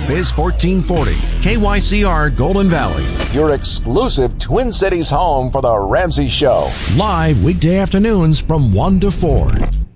Biz 1440, KYCR Golden Valley. Your exclusive Twin Cities home for the Ramsey Show. Live weekday afternoons from 1 to 4.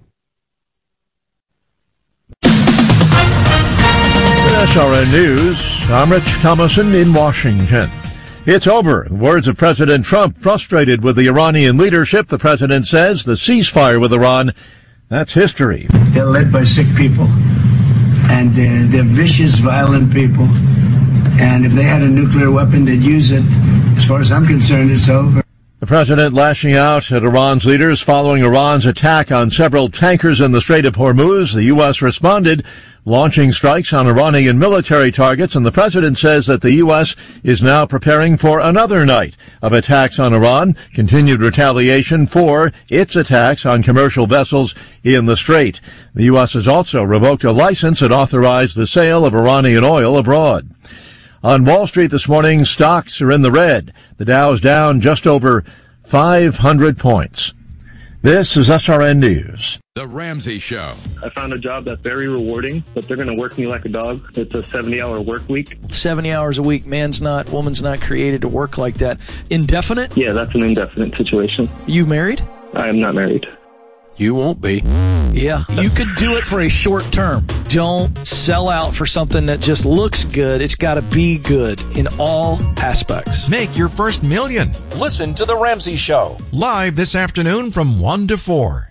SRN News, I'm Rich Thomason in Washington. It's over. The words of President Trump. Frustrated with the Iranian leadership, the president says the ceasefire with Iran, that's history. They're led by sick people, and they're vicious, violent people. And if they had a nuclear weapon, they'd use it. As far as I'm concerned, it's over. The president lashing out at Iran's leaders following Iran's attack on several tankers in the Strait of Hormuz. The U.S. responded, launching strikes on Iranian military targets, and the president says that the U.S. is now preparing for another night of attacks on Iran, continued retaliation for its attacks on commercial vessels in the Strait. The U.S. has also revoked a license that authorized the sale of Iranian oil abroad. On Wall Street this morning, stocks are in the red. The Dow's down just over 500 points. This is SRN News. The Ramsey Show. I found a job that's very rewarding, but they're going to work me like a dog. It's a 70-hour work week. 70 hours a week. Woman's not created to work like that. Indefinite? Yeah, that's an indefinite situation. You married? I am not married. You won't be. Yeah, you could do it for a short term. Don't sell out for something that just looks good. It's got to be good in all aspects. Make your first million. Listen to The Ramsey Show. Live this afternoon from 1 to 4.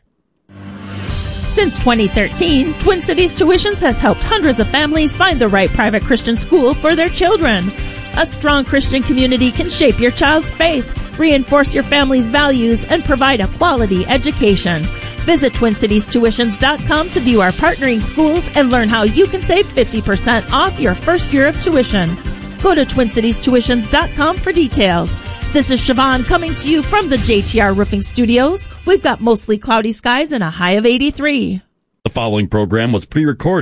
Since 2013, Twin Cities Tuitions has helped hundreds of families find the right private Christian school for their children. A strong Christian community can shape your child's faith, reinforce your family's values, and provide a quality education. Visit TwinCitiesTuitions.com to view our partnering schools and learn how you can save 50% off your first year of tuition. Go to TwinCitiesTuitions.com for details. This is Siobhan coming to you from the JTR Roofing Studios. We've got mostly cloudy skies and a high of 83. The following program was pre-recorded.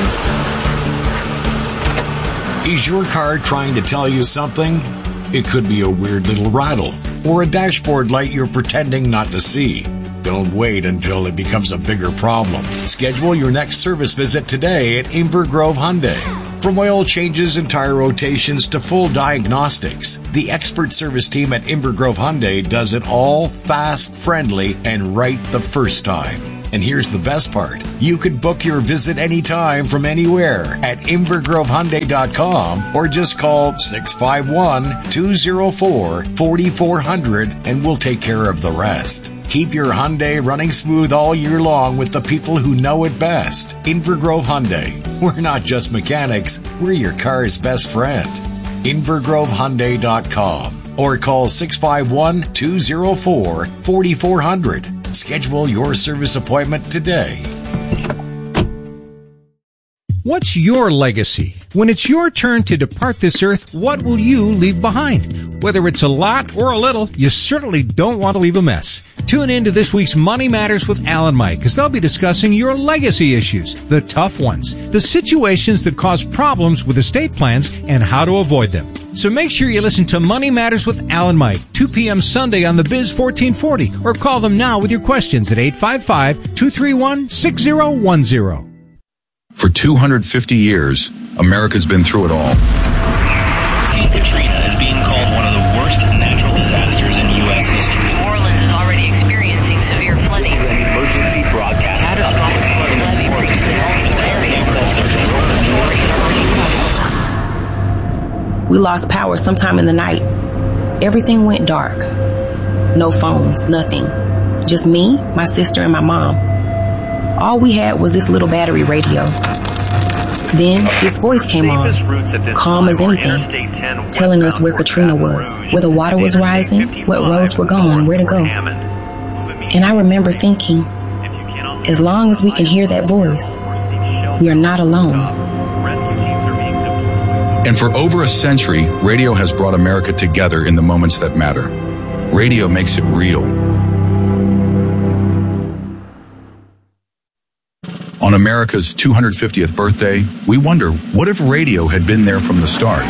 Is your car trying to tell you something? It could be a weird little rattle or a dashboard light you're pretending not to see. Don't wait until it becomes a bigger problem. Schedule your next service visit today at Inver Grove Hyundai. From oil changes and tire rotations to full diagnostics, the expert service team at Inver Grove Hyundai does it all fast, friendly, and right the first time. And here's the best part. You can book your visit anytime from anywhere at InvergroveHyundai.com or just call 651-204-4400 and we'll take care of the rest. Keep your Hyundai running smooth all year long with the people who know it best. Invergrove Hyundai. We're not just mechanics, we're your car's best friend. InvergroveHyundai.com or call 651-204-4400. Schedule your service appointment today. What's your legacy? When it's your turn to depart this earth, what will you leave behind? Whether it's a lot or a little, you certainly don't want to leave a mess. Tune in to this week's Money Matters with Al and Mike, as they'll be discussing your legacy issues, the tough ones, the situations that cause problems with estate plans, and how to avoid them. So make sure you listen to Money Matters with Al and Mike, 2 p.m. Sunday on the Biz 1440, or call them now with your questions at 855-231-6010. For 250 years, America's been through it all. Hurricane Katrina is being called one of the worst natural disasters in U.S. history. New Orleans is already experiencing severe flooding. This is an emergency broadcast. Catastrophic flooding warnings in all entire neighborhoods. We lost power sometime in the night. Everything went dark. No phones, nothing. Just me, my sister, and my mom. All we had was this little battery radio. Then this voice came on, calm as anything, telling us where Katrina was, where the water was rising, what roads were going, where to go. And I remember thinking, as long as we can hear that voice, we are not alone. And for over a century, radio has brought America together in the moments that matter. Radio makes it real. On America's 250th birthday, we wonder, what if radio had been there from the start?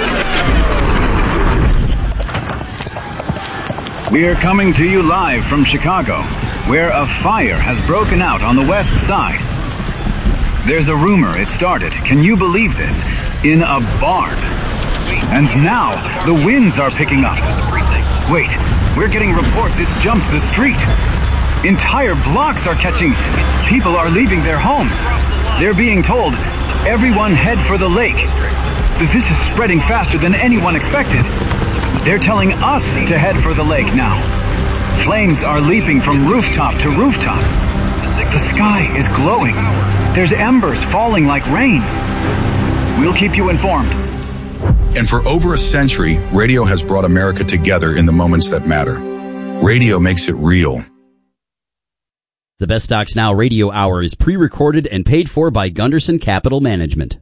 We are coming to you live from Chicago, where a fire has broken out on the west side. There's a rumor it started, can you believe this, in a barn. And now, the winds are picking up. Wait, we're getting reports it's jumped the street. Entire blocks are catching. People are leaving their homes. They're being told, everyone head for the lake. This is spreading faster than anyone expected. They're telling us to head for the lake now. Flames are leaping from rooftop to rooftop. The sky is glowing. There's embers falling like rain. We'll keep you informed. And for over a century, radio has brought America together in the moments that matter. Radio makes it real. The Best Stocks Now radio hour is pre-recorded and paid for by Gunderson Capital Management.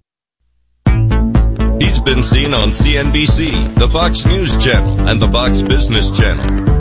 He's been seen on CNBC, the Fox News Channel, and the Fox Business Channel.